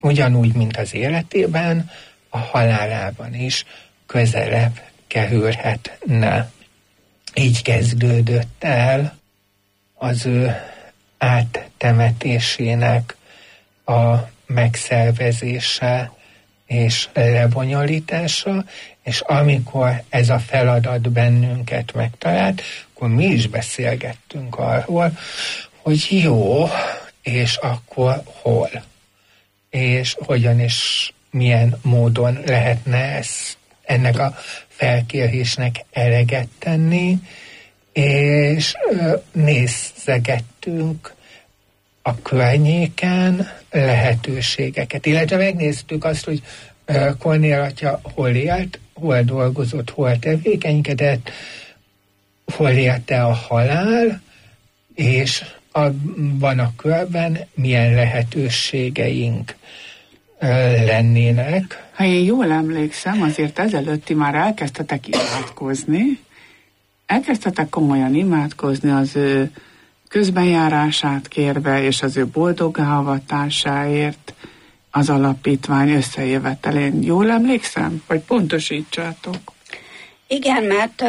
ugyanúgy, mint az életében, a halálában is közelebb kerülhetne. Így kezdődött el az ő áttemetésének a megszervezése és lebonyolítása, és amikor ez a feladat bennünket megtalált, akkor mi is beszélgettünk arról, hogy jó, és akkor hol? És hogyan és milyen módon lehetne ennek a felkérésnek eleget tenni, és nézegettünk a környéken lehetőségeket, illetve megnéztük azt, hogy Kornél atya hol élt, hol dolgozott, hol tevékenykedett, hol érte a halál, és abban a körben milyen lehetőségeink lennének. Ha én jól emlékszem, azért ezelőtti már elkezdtetek imádkozni, elkezdtetek komolyan imádkozni az ő közbenjárását kérve, és az ő boldoggá-avatásáért az alapítvány összejövetelén. Jól emlékszem? Vagy pontosítsátok? Igen, mert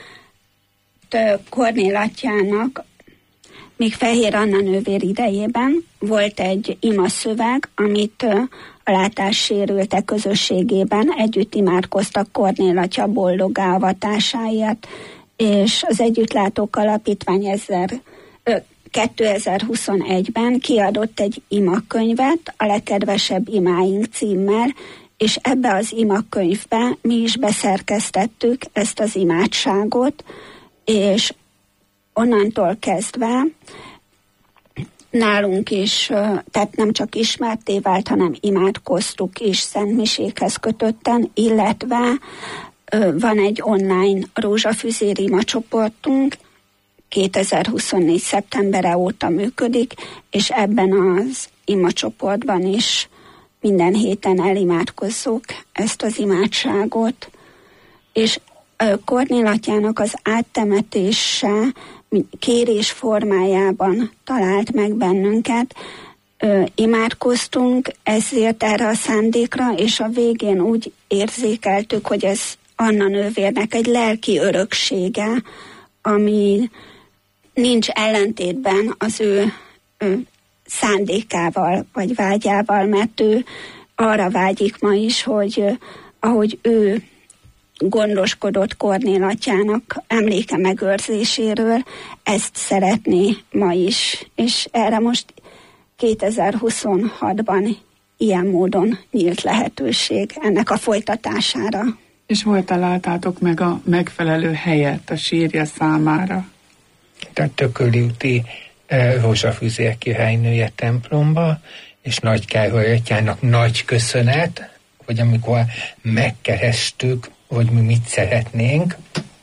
Kornél atyának még Fehér Anna nővér idejében volt egy imaszöveg, amit a látássérültek közösségében együtt imádkoztak Kornél atya boldoggá avatásáért, és az Együttlátók Alapítvány 2021-ben kiadott egy imakönyvet, a Legkedvesebb imáink címmel, és ebbe az imakönyvbe mi is beszerkesztettük ezt az imádságot, és onnantól kezdve nálunk is, tehát nem csak ismertté vált, hanem imádkoztuk is szentmisékhez kötötten, illetve van egy online rózsafüzér imacsoportunk, 2024. szeptembere óta működik, és ebben az imacsoportban is minden héten elimádkozzuk ezt az imádságot, és Kornél atyának az áttemetése kérés formájában talált meg bennünket, imádkoztunk ezért erre a szándékra, és a végén úgy érzékeltük, hogy ez Anna nővérnek egy lelki öröksége, ami nincs ellentétben az ő szándékával, vagy vágyával, mert ő arra vágyik ma is, hogy ahogy ő gondoskodott Kornél atyának emléke megőrzéséről, ezt szeretné ma is. És erre most 2026-ban ilyen módon nyílt lehetőség ennek a folytatására. És hol találtátok meg a megfelelő helyet a sírja számára? A Tököli úti Rózsafüzér királynője templomba, és Nagy Károly atyának nagy köszönet, hogy amikor megkerestük, hogy mi mit szeretnénk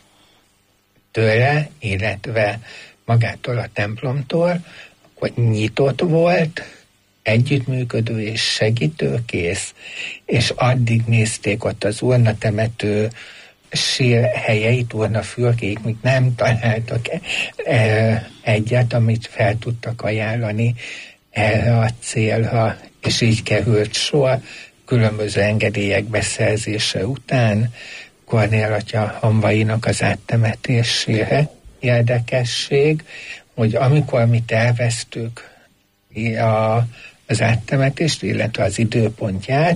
tőle, illetve magától a templomtól, akkor nyitott volt, együttműködő és segítőkész, és addig nézték ott az urnatemető sírhelyeit, urnafülkéig, még nem találtak egyet, amit fel tudtak ajánlani erre a célra, és így került sor különböző engedélyek beszerzése után Kornél atya hamvainak az áttemetésére. Érdekesség, hogy amikor mi terveztük az áttemetést, illetve az időpontját,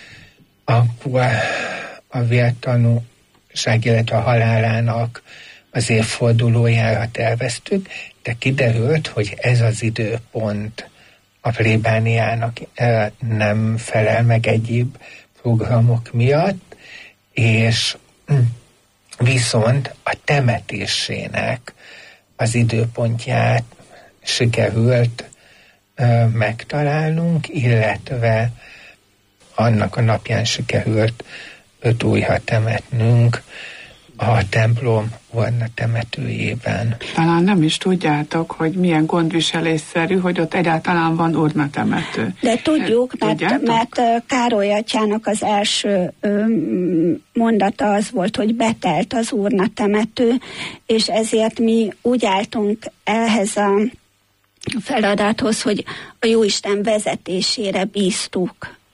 akkor a vértanúság, illetve a halálának az évfordulójára terveztük, de kiderült, hogy ez az időpont a plébániának nem felel meg egyéb programok miatt, és viszont a temetésének az időpontját sikerült megtalálnunk, illetve annak a napján sikerült 5 újra temetnünk a templom urnatemetőjében. Talán nem is tudjátok, hogy milyen gondviselésszerű, hogy ott egyáltalán van urnatemető. De tudjuk, mert Károly atyának az első mondata az volt, hogy betelt az urnatemető, és ezért mi úgy álltunk ehhez a feladathoz, hogy a Jóisten vezetésére bíztuk